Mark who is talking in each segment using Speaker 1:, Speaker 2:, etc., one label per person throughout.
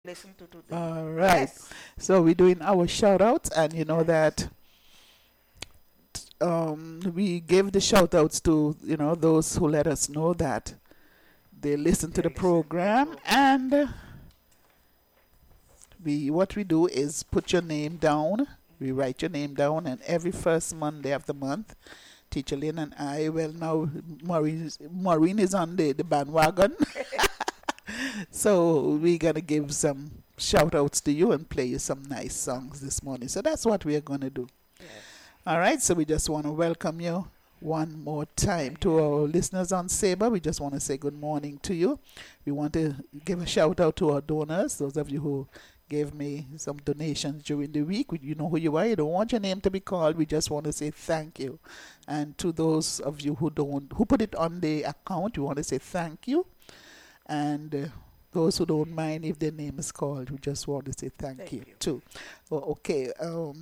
Speaker 1: listen to today.
Speaker 2: All right.
Speaker 1: Yes.
Speaker 2: So we're doing our shout outs, and you know
Speaker 1: Yes.
Speaker 2: that we give the shout outs to those who let us know that they listen to
Speaker 1: They
Speaker 2: the
Speaker 1: listen to the
Speaker 2: program,
Speaker 1: program.
Speaker 2: and we do is put your name down. We write your name down, and every first Monday of the month, Teacher Lynn and I, well, now Maureen is on the bandwagon. So we're going to give some shout outs to you and play you some nice songs this morning. So that's what we're going to do.
Speaker 1: Yes.
Speaker 2: All right. So we just want to welcome you one more time to
Speaker 1: Yeah.
Speaker 2: our listeners on Sabre. We just want to say good morning to you. We want to give a shout out to our donors, those of you who gave me some donations during the week. You know who you are. You don't want your name to be called. We just want to say thank you. And to those of you who put it on the account, we want to say thank you. And those who don't mind if their name is called, we just want to say thank
Speaker 1: Thank
Speaker 2: you
Speaker 1: you.
Speaker 2: too. Well, okay,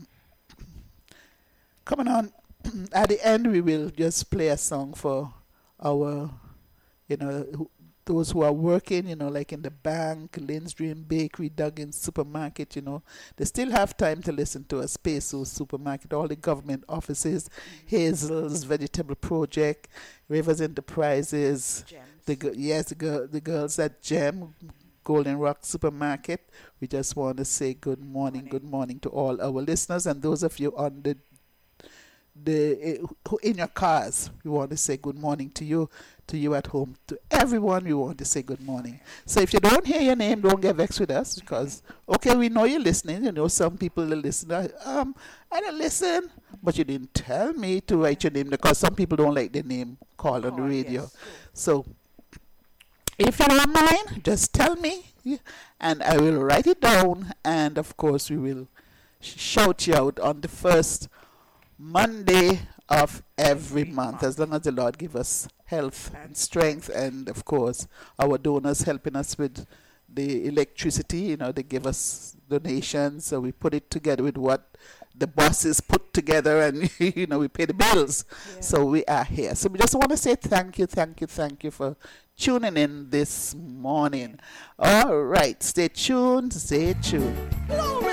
Speaker 2: coming on at the end, we will just play a song for our, those who are working, like in the bank, Lynn's Dream Bakery, Duggan's Supermarket, they still have time to listen to us. Pesos Supermarket, all the government offices, Hazel's Vegetable Project, Rivers Enterprises,
Speaker 1: Gems.
Speaker 2: the girls at Gem, Golden Rock Supermarket. We just want to say
Speaker 1: Morning.
Speaker 2: good morning to all our listeners, and those of you on the who in your cars. We want to say good morning to you at home, to everyone. We want to say good morning. So if you don't hear your name, don't get vexed with us, because okay, we know you're listening. Some people that listen. I don't listen, but you didn't tell me to write your name, because some people don't like their name called on the
Speaker 1: Call,
Speaker 2: radio.
Speaker 1: yes. True.
Speaker 2: So if you don't mind, just tell me, and I will write it down. And of course, we will shout you out on the first Monday of every
Speaker 1: Every
Speaker 2: month,
Speaker 1: month.
Speaker 2: as long as the Lord give us health and strength, and of course our donors helping us with the electricity. They give us donations, so we put it together with what the bosses put together, and we pay the bills.
Speaker 1: Yeah.
Speaker 2: So we are here. So we just want to say thank you, thank you, thank you for tuning in this morning. All right, stay tuned, stay tuned.